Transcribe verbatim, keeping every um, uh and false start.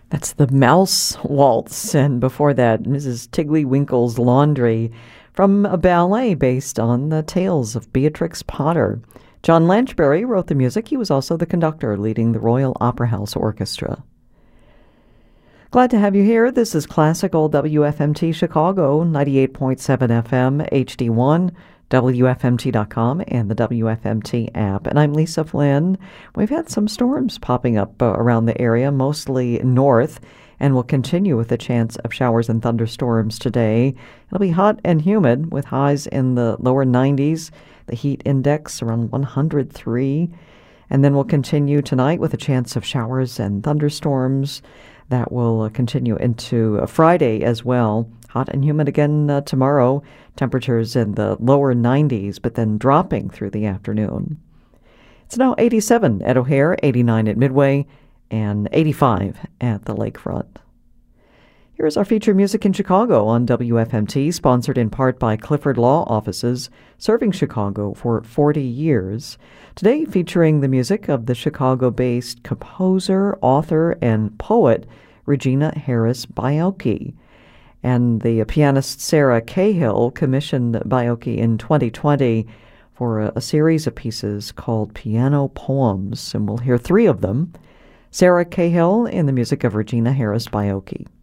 That's the Mouse Waltz, and before that, Missus Tiddly-Winkle's Laundry, from a ballet based on the tales of Beatrix Potter. John Lanchbury wrote the music. He was also the conductor leading the Royal Opera House Orchestra. Glad to have you here. This is Classical W F M T Chicago, ninety-eight point seven F M, H D one, W F M T dot com, and the W F M T app. And I'm Lisa Flynn. We've had some storms popping up uh, around the area, mostly north, and will continue with a chance of showers and thunderstorms today. It'll be hot and humid with highs in the lower nineties, the heat index around one hundred three. And then we'll continue tonight with a chance of showers and thunderstorms. That will uh, continue into uh, Friday as well. Hot and humid again uh, tomorrow. Temperatures in the lower nineties, but then dropping through the afternoon. It's now eighty-seven at O'Hare, eighty-nine at Midway, and eighty-five at the lakefront. Here's our feature music in Chicago on W F M T, sponsored in part by Clifford Law Offices, serving Chicago for forty years. Today featuring the music of the Chicago-based composer, author, and poet Regina Harris Baiocchi. And the pianist Sarah Cahill commissioned Baiocchi in twenty twenty for a, a series of pieces called Piano Poems, and we'll hear three of them. Sarah Cahill in the music of Regina Harris Baiocchi.